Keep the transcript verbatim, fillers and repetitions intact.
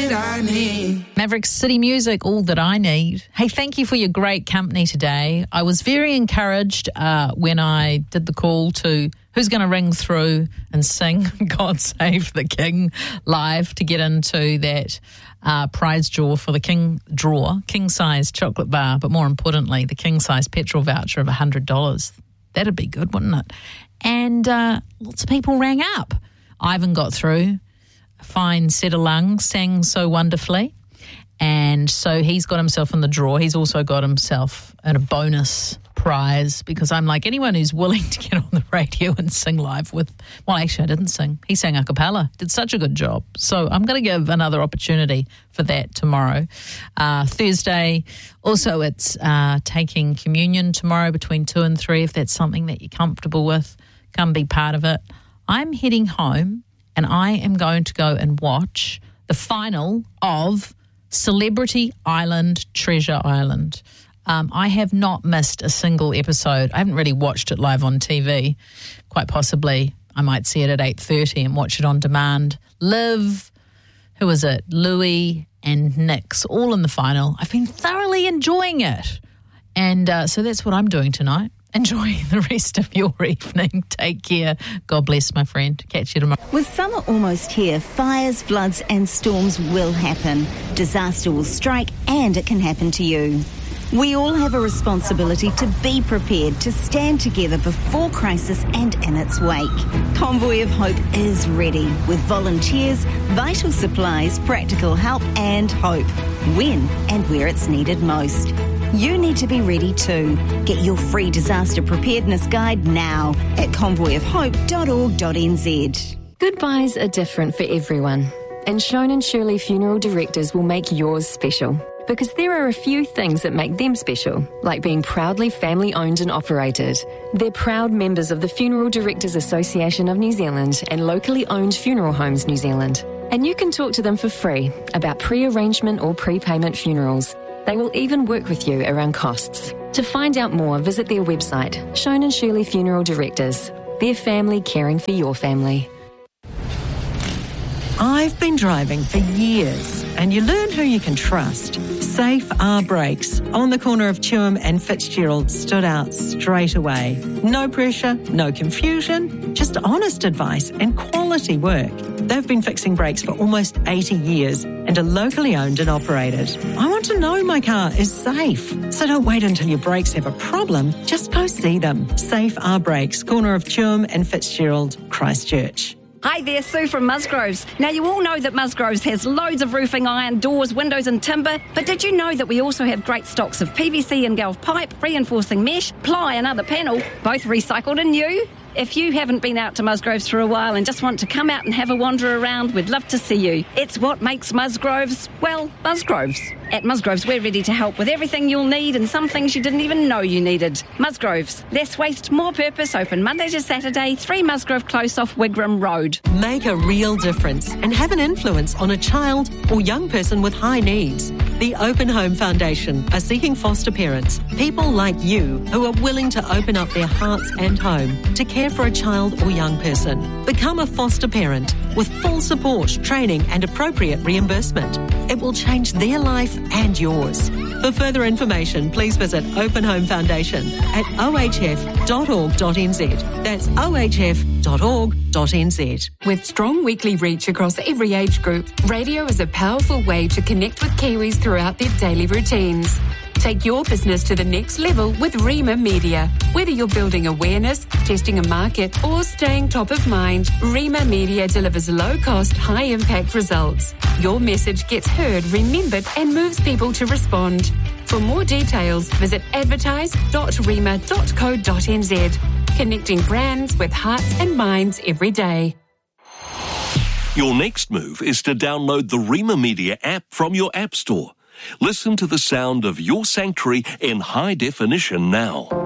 that I need. Maverick City Music, all that I need. Hey, thank you for your great company today. I was very encouraged uh, when I did the call to who's going to ring through and sing God Save the King live to get into that uh, prize draw for the King draw, king-size chocolate bar, but more importantly, the king-size petrol voucher of one hundred dollars. That'd be good, wouldn't it? And uh, lots of people rang up. Ivan got through. Fine set of lungs, sang so wonderfully. And so he's got himself in the draw. He's also got himself in a bonus prize because I'm like, anyone who's willing to get on the radio and sing live with, well, actually I didn't sing. He sang a cappella, did such a good job. So I'm going to give another opportunity for that tomorrow. Uh, Thursday, also it's uh, taking communion tomorrow between two and three. If that's something that you're comfortable with, come be part of it. I'm heading home and I am going to go and watch the final of Celebrity Island, Treasure Island. Um, I have not missed a single episode. I haven't really watched it live on T V. Quite possibly I might see it at eight thirty and watch it on demand. Liv, who is it? Louis and Nix, all in the final. I've been thoroughly enjoying it. And uh, so that's what I'm doing tonight. Enjoy the rest of your evening. Take care. God bless, my friend. Catch you tomorrow. With summer almost here, fires, floods and storms will happen. Disaster will strike and it can happen to you. We all have a responsibility to be prepared, to stand together before crisis and in its wake. Convoy of Hope is ready with volunteers, vital supplies, practical help and hope. When and where it's needed most. You need to be ready too. Get your free disaster preparedness guide now at convoy of hope dot org dot n z. Goodbyes are different for everyone, and Shone and Shirley Funeral Directors will make yours special. Because there are a few things that make them special, like being proudly family-owned and operated. They're proud members of the Funeral Directors Association of New Zealand and locally owned Funeral Homes New Zealand. And you can talk to them for free about pre-arrangement or prepayment funerals. They will even work with you around costs. To find out more, visit their website, Shone and Shirley Funeral Directors. Their family caring for your family. I've been driving for years, and you learn who you can trust. Safe R Brakes on the corner of Tuam and Fitzgerald stood out straight away. No pressure, no confusion, just honest advice and quality work. They've been fixing brakes for almost eighty years and are locally owned and operated. I want to know my car is safe, so don't wait until your brakes have a problem. Just go see them. Safe R Brakes, corner of Tuam and Fitzgerald, Christchurch. Hi there, Sue from Musgroves. Now, you all know that Musgroves has loads of roofing iron, doors, windows and timber, but did you know that we also have great stocks of P V C and Galv pipe, reinforcing mesh, ply and other panel, both recycled and new? If you haven't been out to Musgroves for a while and just want to come out and have a wander around, we'd love to see you. It's what makes Musgroves, well, Musgroves. At Musgroves, we're ready to help with everything you'll need and some things you didn't even know you needed. Musgroves, less waste, more purpose, open Monday to Saturday, three Musgrove Close off Wigram Road. Make a real difference and have an influence on a child or young person with high needs. The Open Home Foundation are seeking foster parents, people like you who are willing to open up their hearts and home to care for a child or young person. Become a foster parent with full support, training and appropriate reimbursement. It will change their life and yours. For further information, please visit Open Home Foundation at o h f dot org dot n z. That's o h f dot org dot n z. With strong weekly reach across every age group, radio is a powerful way to connect with Kiwis throughout their daily routines. Take your business to the next level with Rima Media. Whether you're building awareness, testing a market, or staying top of mind, Rima Media delivers low-cost, high-impact results. Your message gets heard, remembered, and moves people to respond. For more details, visit advertise dot rima dot co dot n z. Connecting brands with hearts and minds every day. Your next move is to download the Rima Media app from your app store. Listen to the sound of your sanctuary in high definition now.